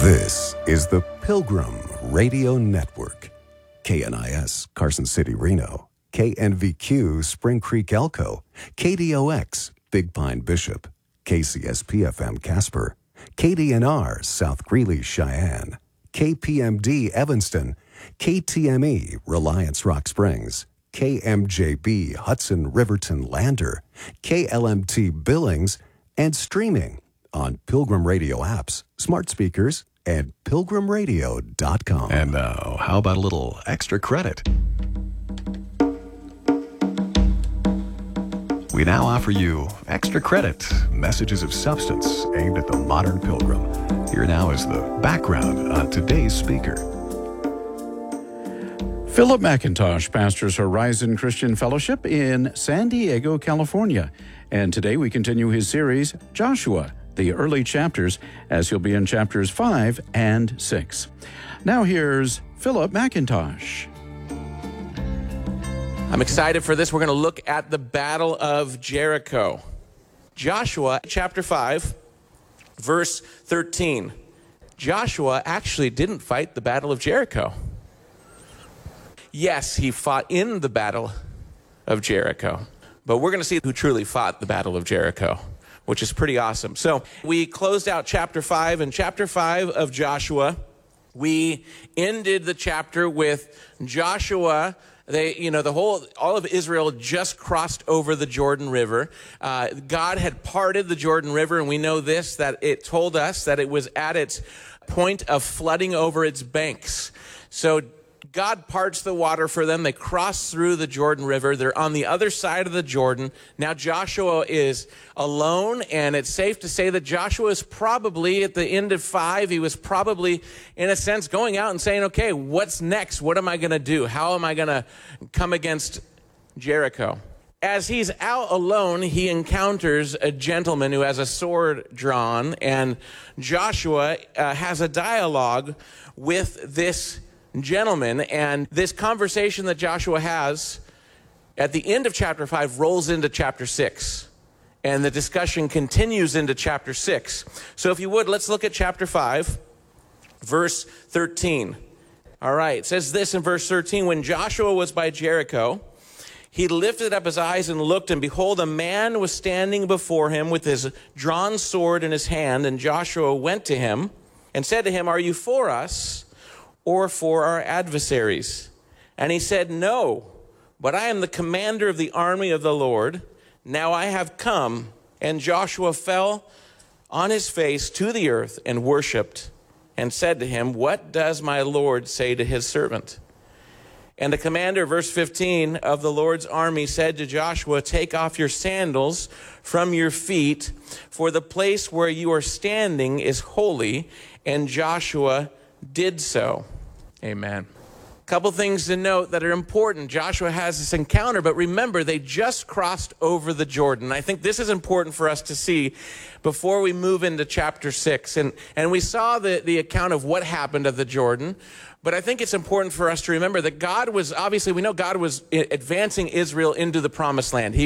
This is the Pilgrim Radio Network. KNIS, Carson City, Reno. KNVQ, Spring Creek, Elko. KDOX, Big Pine, Bishop. KCSP-FM, Casper. KDNR, South Greeley, Cheyenne. KPMD, Evanston. KTME, Reliance, Rock Springs. KMJB, Hudson, Riverton, Lander. KLMT, Billings. And streaming on Pilgrim Radio apps, smart speakers, and pilgrimradio.com. And now, how about a little extra credit? We now offer you extra credit, messages of substance aimed at the modern pilgrim. Here now is the background on today's speaker. Philip McIntosh pastors Horizon Christian Fellowship in San Diego, California. And today we continue his series, Joshua, the early chapters, as he'll be in chapters 5 and 6. Now here's Philip McIntosh. I'm excited for this. We're going to look at the Battle of Jericho. Joshua, chapter 5, verse 13. Joshua actually didn't fight the Battle of Jericho. Yes, he fought in the Battle of Jericho. But we're going to see who truly fought the Battle of Jericho, which is pretty awesome. So we closed out chapter 5. In chapter 5 of Joshua, we ended the chapter with Joshua. All of Israel just crossed over the Jordan River. God had parted the Jordan River, and we know this, that it told us that it was at its point of flooding over its banks. So God parts the water for them. They cross through the Jordan River. They're on the other side of the Jordan. Now Joshua is alone, and it's safe to say that Joshua is probably, at the end of 5, he was probably, in a sense, going out and saying, okay, what's next? What am I going to do? How am I going to come against Jericho? As he's out alone, he encounters a gentleman who has a sword drawn, and Joshua has a dialogue with this gentleman, and this conversation that Joshua has at the end of chapter 5 rolls into chapter 6, and the discussion continues into chapter 6. So if you would, let's look at chapter 5, verse 13. All right, it says this in verse 13: when Joshua was by Jericho, he lifted up his eyes and looked, and behold, a man was standing before him with his drawn sword in his hand. And Joshua went to him and said to him, "Are you for us or for our adversaries?" And he said, "No, but I am the commander of the army of the Lord. Now I have come." And Joshua fell on his face to the earth and worshipped, and said to him, "What does my Lord say to his servant?" And the commander, verse 15, of the Lord's army said to Joshua, "Take off your sandals from your feet, for the place where you are standing is holy." And Joshua did so. Amen. Couple things to note that are important. Joshua has this encounter, but remember, they just crossed over the Jordan. I think this is important for us to see before we move into chapter 6. And we saw the account of what happened at the Jordan, but I think it's important for us to remember that God was, obviously, we know God was advancing Israel into the promised land.